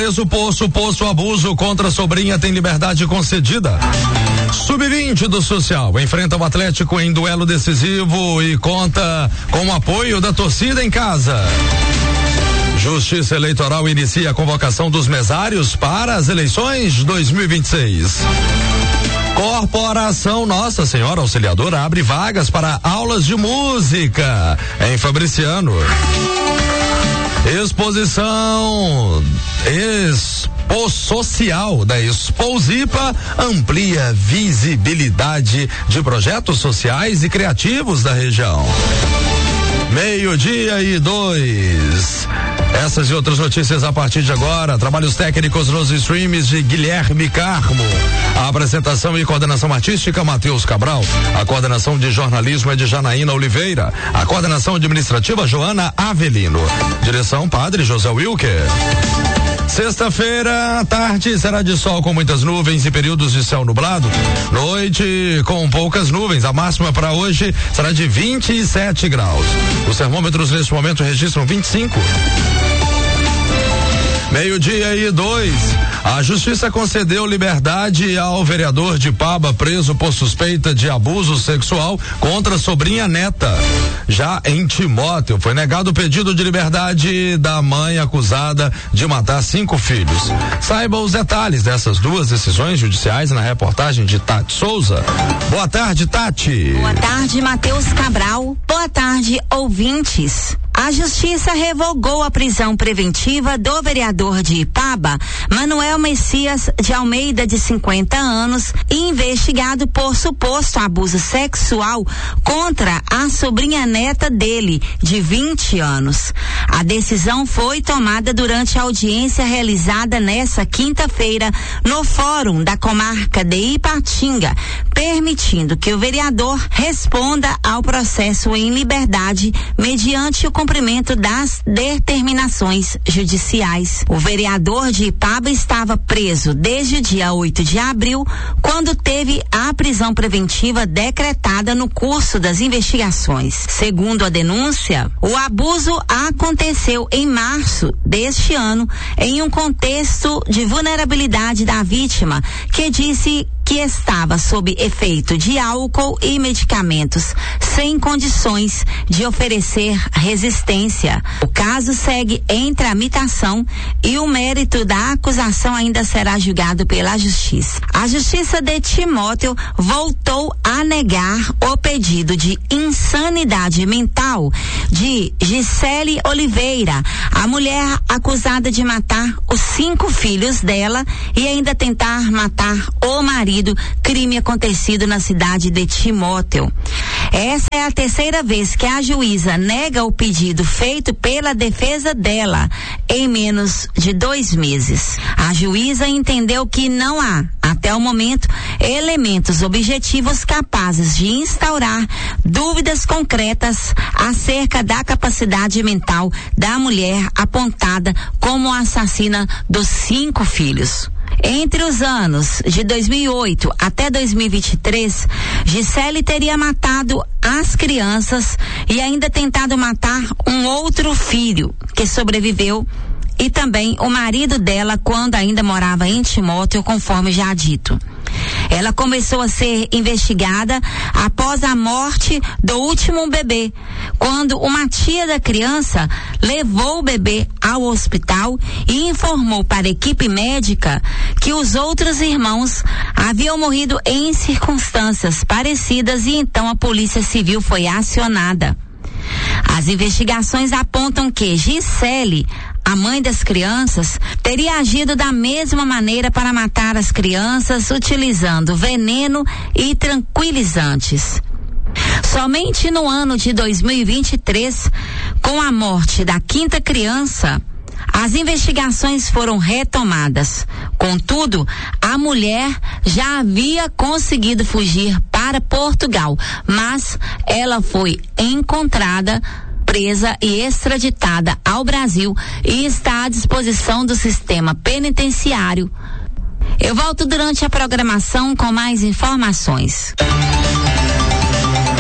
preso por suposto abuso contra a sobrinha tem liberdade concedida. Sub-20 do Social enfrenta o Atlético em duelo decisivo e conta com o apoio da torcida em casa. Justiça Eleitoral inicia a convocação dos mesários para as eleições 2026. Corporação Nossa Senhora Auxiliadora abre vagas para aulas de música em Fabriciano. Exposição Social da Exposipa amplia visibilidade de projetos sociais e criativos da região. 12:02. Essas e outras notícias a partir de agora. Trabalhos técnicos nos streams de Guilherme Carmo. A apresentação e coordenação artística, Matheus Cabral. A coordenação de jornalismo é de Janaína Oliveira. A coordenação administrativa, Joana Avelino. Direção, Padre José Wilker. Sexta-feira à tarde será de sol com muitas nuvens e períodos de céu nublado. Noite com poucas nuvens. A máxima para hoje será de 27 graus. Os termômetros neste momento registram 25. 12:02. A justiça concedeu liberdade ao vereador de Paba preso por suspeita de abuso sexual contra a sobrinha neta. Já em Timóteo, foi negado o pedido de liberdade da mãe acusada de matar 5 filhos. Saiba os detalhes dessas duas decisões judiciais na reportagem de Tati Souza. Boa tarde, Tati. Boa tarde, Matheus Cabral. Boa tarde, ouvintes. A Justiça revogou a prisão preventiva do vereador de Ipaba, Manuel Messias de Almeida, de 50 anos, investigado por suposto abuso sexual contra a sobrinha neta dele, de 20 anos. A decisão foi tomada durante a audiência realizada nesta quinta-feira no Fórum da Comarca de Ipatinga, permitindo que o vereador responda ao processo em liberdade mediante o cumprimento das determinações judiciais. O vereador de Ipaba estava preso desde o dia 8 de abril, quando teve a prisão preventiva decretada no curso das investigações. Segundo a denúncia, o abuso aconteceu em março deste ano, em um contexto de vulnerabilidade da vítima, que disse que estava sob efeito de álcool e medicamentos, sem condições de oferecer resistência. O caso segue em tramitação e o mérito da acusação ainda será julgado pela Justiça. A Justiça de Timóteo voltou a negar o pedido de insanidade mental de Gisele Oliveira, a mulher acusada de matar os 5 filhos dela e ainda tentar matar o marido, crime acontecido na cidade de Timóteo. Essa é a terceira vez que a juíza nega o pedido feito pela defesa dela em menos de 2 meses. A juíza entendeu que não há, até o momento, elementos objetivos capazes de instaurar dúvidas concretas acerca da capacidade mental da mulher apontada como assassina dos 5 filhos. Entre os anos de 2008 até 2023, Gisele teria matado as crianças e ainda tentado matar um outro filho que sobreviveu, e também o marido dela quando ainda morava em Timóteo, conforme já dito. Ela começou a ser investigada após a morte do último bebê, quando uma tia da criança levou o bebê ao hospital e informou para a equipe médica que os outros irmãos haviam morrido em circunstâncias parecidas, e então a Polícia Civil foi acionada. As investigações apontam que Gisele, a mãe das crianças, teria agido da mesma maneira para matar as crianças, utilizando veneno e tranquilizantes. Somente no ano de 2023, com a morte da 5ª criança, as investigações foram retomadas. Contudo, a mulher já havia conseguido fugir para Portugal, mas ela foi encontrada, presa e extraditada ao Brasil e está à disposição do sistema penitenciário. Eu volto durante a programação com mais informações.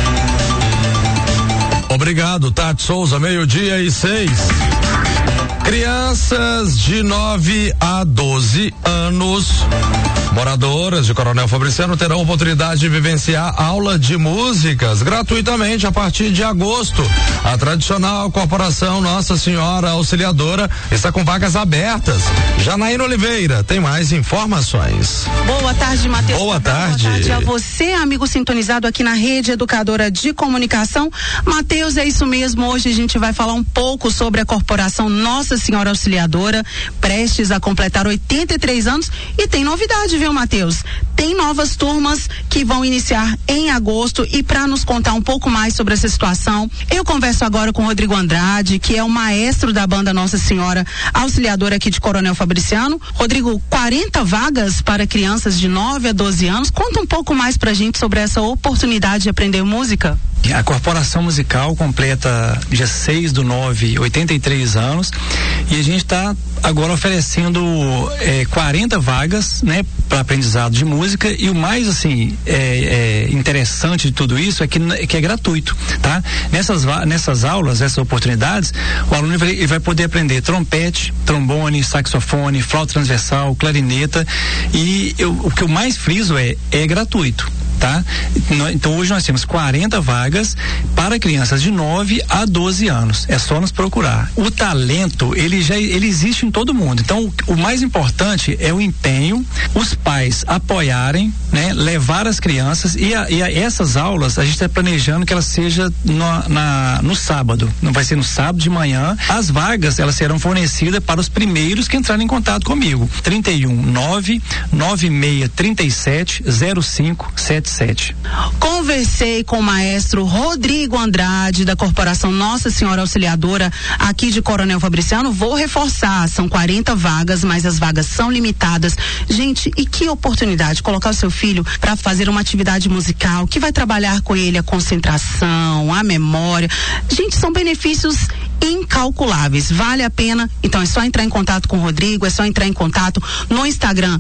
Obrigado, Tati Souza. 12:06. Crianças de 9 a 12 anos, moradoras de Coronel Fabriciano, terão oportunidade de vivenciar aula de músicas gratuitamente a partir de agosto. A tradicional Corporação Nossa Senhora Auxiliadora está com vagas abertas. Janaína Oliveira tem mais informações. Boa tarde, Matheus. Boa tarde. Boa tarde a você, amigo sintonizado aqui na Rede Educadora de Comunicação. Matheus, é isso mesmo. Hoje a gente vai falar um pouco sobre a Corporação Nossa Senhora Auxiliadora, prestes a completar 83 anos, e tem novidade, viu, Matheus? Tem novas turmas que vão iniciar em agosto, e para nos contar um pouco mais sobre essa situação, eu converso agora com Rodrigo Andrade, que é o maestro da banda Nossa Senhora Auxiliadora aqui de Coronel Fabriciano. Rodrigo, 40 vagas para crianças de 9 a 12 anos. Conta um pouco mais pra gente sobre essa oportunidade de aprender música. A Corporação Musical completa dia 6/9, 83 anos, e a gente está agora oferecendo 40 vagas, né, para aprendizado de música, e o mais interessante de tudo isso é que é gratuito, tá? Nessas aulas, essas oportunidades, o aluno ele vai poder aprender trompete, trombone, saxofone, flauta transversal, clarineta, e o que eu mais friso é gratuito. Tá? Então hoje nós temos 40 vagas para crianças de 9 a 12 anos. É só nos procurar. O talento, ele existe em todo mundo. Então o mais importante é o empenho, os pais apoiarem, né? Levar as crianças e essas aulas a gente está planejando que elas sejam no sábado. Não vai ser no sábado de manhã. As vagas, elas serão fornecidas para os primeiros que entrarem em contato comigo. 31996370577. Conversei com o maestro Rodrigo Andrade, da Corporação Nossa Senhora Auxiliadora aqui de Coronel Fabriciano. Vou reforçar, são 40 vagas, mas as vagas são limitadas. Gente, e que oportunidade colocar o seu filho para fazer uma atividade musical que vai trabalhar com ele a concentração, a memória. Gente, são benefícios incalculáveis, vale a pena. Então é só entrar em contato com o Rodrigo, é só entrar em contato no Instagram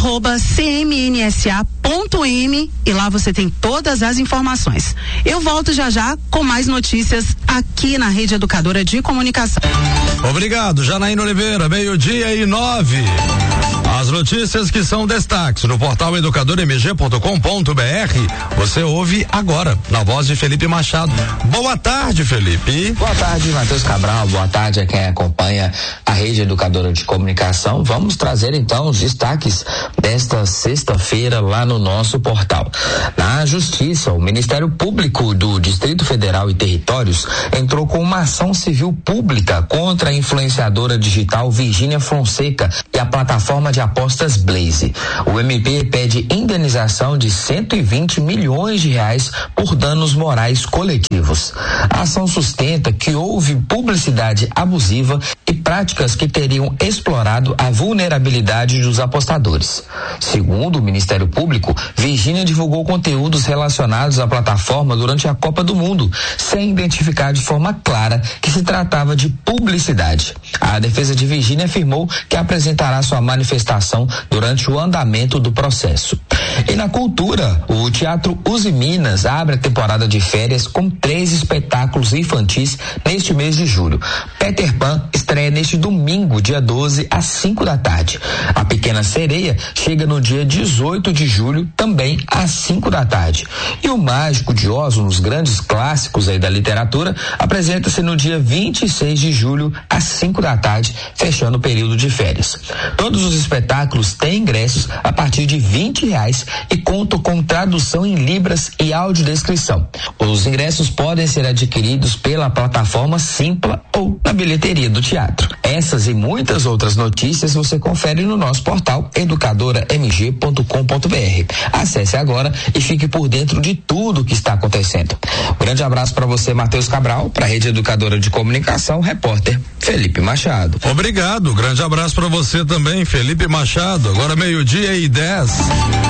@cmnsa.m, e lá você tem todas as informações. Eu volto já com mais notícias aqui na Rede Educadora de Comunicação. Obrigado, Janaína Oliveira, 12:09. As notícias que são destaques no portal educadormg.com.br você ouve agora, na voz de Felipe Machado. Boa tarde, Felipe. Boa tarde, Matheus Cabral. Boa tarde a quem acompanha a Rede Educadora de Comunicação. Vamos trazer então os destaques desta sexta-feira lá no nosso portal. Na Justiça, o Ministério Público do Distrito Federal e Territórios entrou com uma ação civil pública contra a influenciadora digital Virgínia Fonseca e a plataforma de apostas Blaze. O MP pede indenização de R$120 milhões por danos morais coletivos. A ação sustenta que houve publicidade abusiva e práticas que teriam explorado a vulnerabilidade dos apostadores. Segundo o Ministério Público, Virgínia divulgou conteúdos relacionados à plataforma durante a Copa do Mundo, sem identificar de forma clara que se tratava de publicidade. A defesa de Virgínia afirmou que apresentará sua manifestação durante o andamento do processo. E na cultura, o Teatro Uzi Minas abre a temporada de férias com 3 espetáculos infantis neste mês de julho. Peter Pan estreia neste domingo, dia 12, às 5 da tarde. A Pequena Sereia chega no dia 18 de julho, também às 5 da tarde. E o Mágico de Oz, um dos grandes clássicos aí da literatura, apresenta-se no dia 26 de julho, às 5 da tarde, fechando o período de férias. Todos os espetáculos têm ingressos a partir de R$20 e contam com tradução em libras e audiodescrição. Os ingressos podem ser adquiridos pela plataforma Simpla ou na bilheteria do teatro. Essas e muitas outras notícias você confere no nosso portal educadora.mg.com.br. Acesse agora e fique por dentro de tudo o que está acontecendo. Um grande abraço para você, Matheus Cabral, para a Rede Educadora de Comunicação, repórter Felipe Machado. Obrigado, grande abraço para você também, Felipe Machado. Agora 12:10.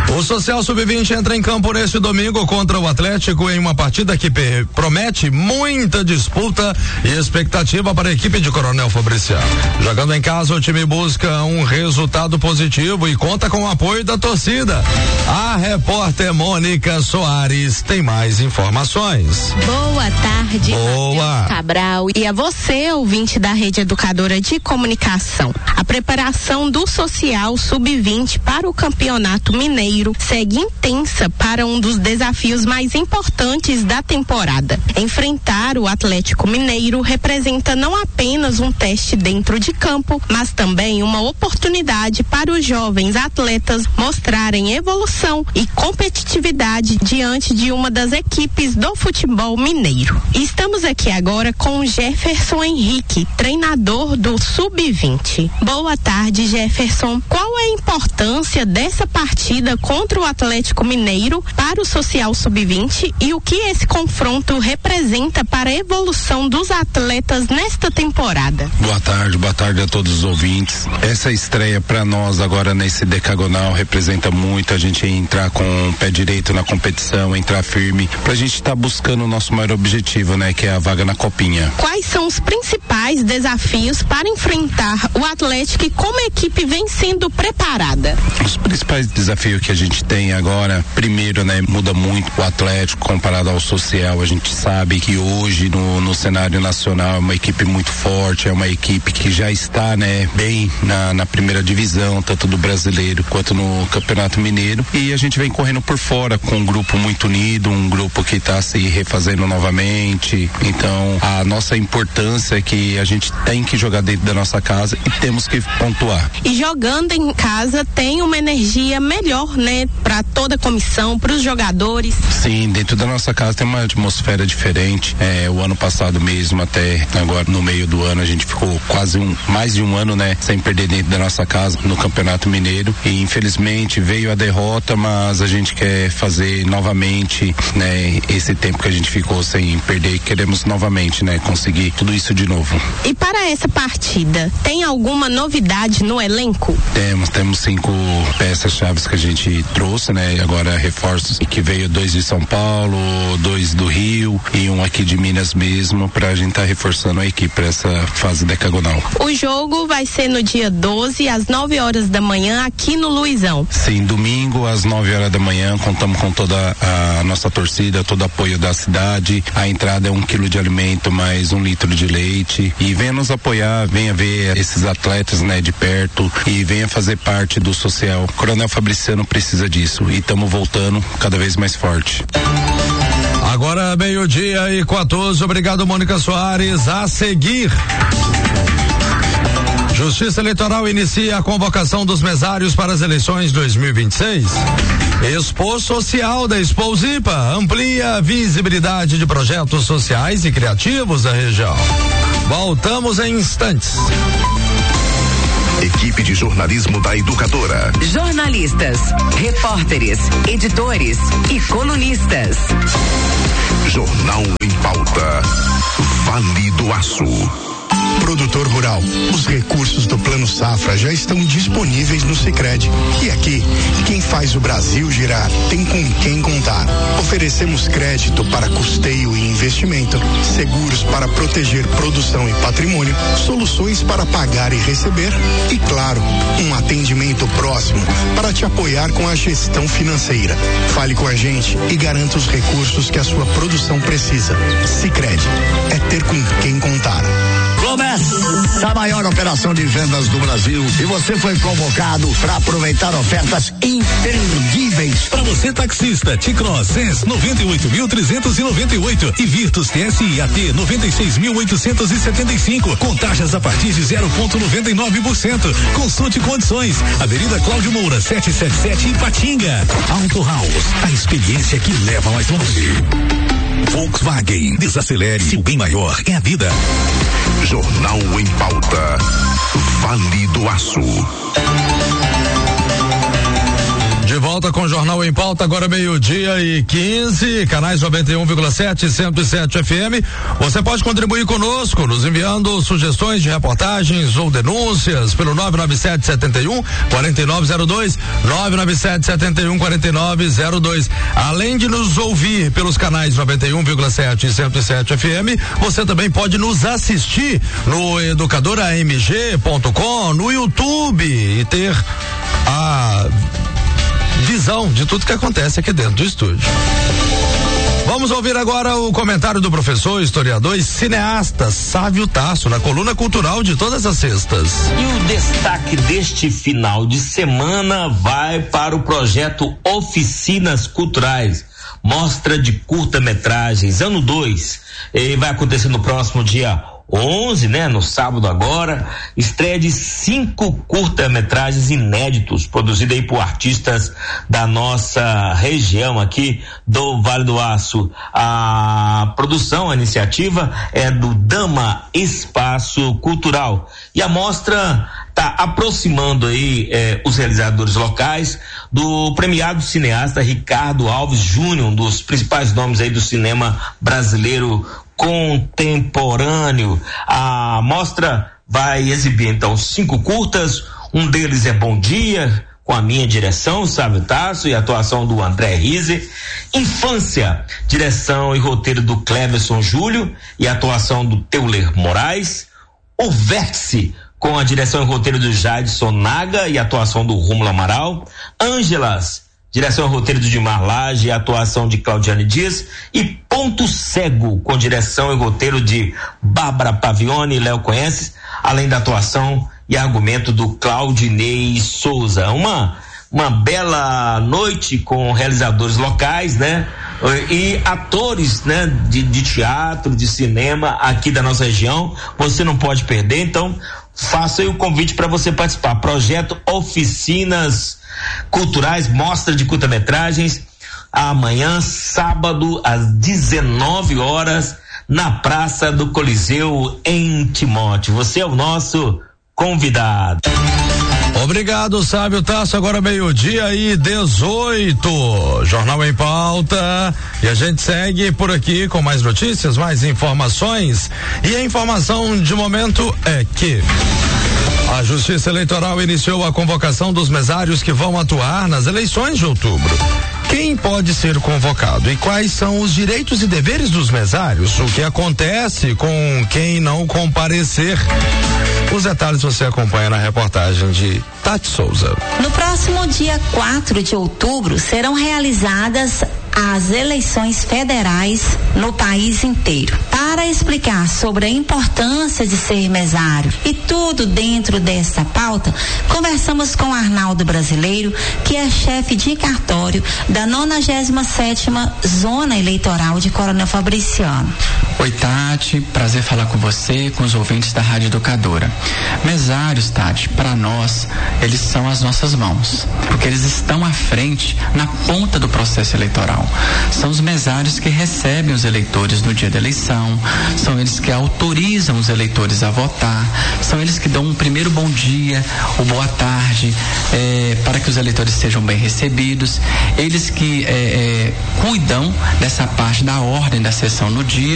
O Social Sub-20 entra em campo neste domingo contra o Atlético em uma partida que promete muita disputa e expectativa para a equipe de Coronel Fabriciano. Jogando em casa, o time busca um resultado positivo e conta com o apoio da torcida. A repórter Mônica Soares tem mais informações. Boa tarde, Boa. Cabral, e a você, ouvinte da Rede Educadora de Comunicação. A preparação do Social Sub-20 para o Campeonato Mineiro segue intensa para um dos desafios mais importantes da temporada. Enfrentar o Atlético Mineiro representa não apenas um teste dentro de campo, mas também uma oportunidade para os jovens atletas mostrarem evolução e competitividade diante de uma das equipes do futebol mineiro. Estamos aqui agora com o Jefferson Henrique, treinador do Sub-20. Boa tarde, Jefferson. Qual é a importância dessa partida contra o Atlético Mineiro para o Social Sub-20 e o que esse confronto representa para a evolução dos atletas nesta temporada? Boa tarde a todos os ouvintes. Essa estreia para nós agora nesse decagonal representa muito a gente entrar com o pé direito na competição, entrar firme, pra gente estar buscando o nosso maior objetivo, né, que é a vaga na Copinha. Quais são os principais desafios para enfrentar o Atlético e como a equipe vem sendo preparada? Os principais desafios que a gente tem agora, primeiro, né, muda muito o Atlético comparado ao Social. A gente sabe que hoje no cenário nacional é uma equipe muito forte, é uma equipe que já está, né, bem na primeira divisão, tanto do brasileiro quanto no Campeonato Mineiro, e a gente vem correndo por fora com um grupo muito unido, um grupo que está se refazendo novamente. Então a nossa importância é que a gente tem que jogar dentro da nossa casa e temos que pontuar. E jogando em casa tem uma energia melhor, né, para toda a comissão, para os jogadores. Sim, dentro da nossa casa tem uma atmosfera diferente. O ano passado mesmo, até agora no meio do ano, a gente ficou quase mais de um ano, né, sem perder dentro da nossa casa no Campeonato Mineiro, e infelizmente veio a derrota, mas a gente quer fazer novamente, né, esse tempo que a gente ficou sem perder, queremos novamente, né, conseguir tudo isso de novo. E para essa partida, tem alguma novidade no elenco? Temos 5 peças chaves que a gente trouxe, né, agora reforços, que veio 2 de São Paulo, 2 do Rio e um aqui de Minas mesmo, pra gente estar reforçando a equipe para essa fase decagonal. O jogo vai ser no dia 12, às 9 horas da manhã, aqui no Luizão. Sim, domingo às 9 horas da manhã, contamos com toda a nossa torcida, todo o apoio da cidade. A entrada é 1 quilo de alimento mais 1 litro de leite, e venha nos apoiar, venha ver esses atletas, né, de perto, e venha fazer parte do Social. Coronel Fabriciano precisa disso e estamos voltando cada vez mais forte. Agora 12:14, obrigado, Mônica Soares. A seguir, Justiça Eleitoral inicia a convocação dos mesários para as eleições 2026. Expo Social da Expo Zipa amplia a visibilidade de projetos sociais e criativos da região. Voltamos em instantes. Equipe de jornalismo da Educadora. Jornalistas, repórteres, editores e colunistas. Jornal em Pauta. Vale do Aço. Produtor rural, os recursos do Plano Safra já estão disponíveis no Sicredi. E aqui, quem faz o Brasil girar tem com quem contar. Oferecemos crédito para custeio e investimento, seguros para proteger produção e patrimônio, soluções para pagar e receber e, claro, um atendimento próximo para te apoiar com a gestão financeira. Fale com a gente e garanta os recursos que a sua produção precisa. Sicredi, é ter com quem contar. Começa a maior operação de vendas do Brasil e você foi convocado para aproveitar ofertas imperdíveis. Para você taxista, T-Cross Sense 98.398 e Virtus TSI AT 96.875 com taxas a partir de 0,99%. Consulte condições. Avenida Cláudio Moura 777 em Patinga. Auto House, a experiência que leva mais longe. Volkswagen, desacelere, seu bem maior é a vida. Jornal em Pauta. Vale do Aço. De volta com o Jornal em Pauta, agora 12:15, canais 91,7 e 107 FM. Você pode contribuir conosco, nos enviando sugestões de reportagens ou denúncias pelo 997-71-4902, 997-71-4902. Além de nos ouvir pelos canais 91,7 e 107 FM, você também pode nos assistir no educadoramg.com, no YouTube e ter a visão de tudo que acontece aqui dentro do estúdio. Vamos ouvir agora o comentário do professor, historiador e cineasta Sávio Tasso, na coluna cultural de todas as sextas. E o destaque deste final de semana vai para o projeto Oficinas Culturais, mostra de curta-metragens, ano 2, e vai acontecer no próximo dia 11, né? No sábado agora, estreia de 5 curta-metragens inéditos, produzidos aí por artistas da nossa região aqui do Vale do Aço. A produção, a iniciativa é do Dama Espaço Cultural. E a mostra está aproximando aí os realizadores locais do premiado cineasta Ricardo Alves Júnior, um dos principais nomes aí do cinema brasileiro contemporâneo. A mostra vai exibir então 5 curtas, um deles é Bom Dia, com a minha direção, Sávio Tasso, e a atuação do André Rise. Infância, direção e roteiro do Cleverson Júlio e a atuação do Teuler Moraes. O Vértice, com a direção e roteiro do Jadson Naga e a atuação do Rômulo Amaral. Ângelas, direção e roteiro do Dimar Lage e a atuação de Claudiane Dias. E Ponto Cego, com direção e roteiro de Bárbara Pavione e Léo Conheces, além da atuação e argumento do Claudinei Souza. Uma bela noite com realizadores locais, né? E atores, né? De teatro, de cinema aqui da nossa região. Você não pode perder, então faça aí o convite para você participar. Projeto Oficinas Culturais, mostra de curta-metragens, amanhã, sábado, às 19 horas, na Praça do Coliseu, em Timóteo. Você é o nosso convidado. Obrigado, Sávio Tasso. Agora 12:18. Jornal em Pauta. E a gente segue por aqui com mais notícias, mais informações. E a informação de momento é que a Justiça Eleitoral iniciou a convocação dos mesários que vão atuar nas eleições de outubro. Quem pode ser convocado e quais são os direitos e deveres dos mesários? O que acontece com quem não comparecer? Os detalhes você acompanha na reportagem de Tati Souza. No próximo dia 4 de outubro serão realizadas as eleições federais no país inteiro. Para explicar sobre a importância de ser mesário e tudo dentro dessa pauta, conversamos com Arnaldo Brasileiro, que é chefe de cartório da 97ª Zona Eleitoral de Coronel Fabriciano. Oi, Tati, prazer falar com você, com os ouvintes da Rádio Educadora. Mesários, Tati, para nós, eles são as nossas mãos, porque eles estão à frente, na ponta do processo eleitoral. São os mesários que recebem os eleitores no dia da eleição, são eles que autorizam os eleitores a votar, são eles que dão um primeiro bom dia, ou boa tarde, para que os eleitores sejam bem recebidos, eles que cuidam dessa parte da ordem da sessão no dia.